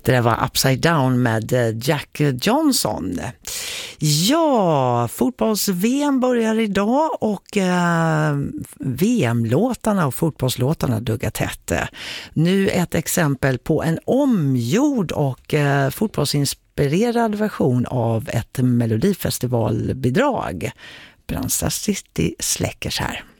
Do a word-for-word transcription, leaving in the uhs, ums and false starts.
Det där var Upside Down med Jack Johnson. Ja, fotbolls-V M börjar idag och eh, V M-låtarna och fotbollslåtarna duggar tätt. Nu ett exempel på en omgjord och eh, fotbollsinspirerad version av ett melodifestivalbidrag. Brandsta City släckers här.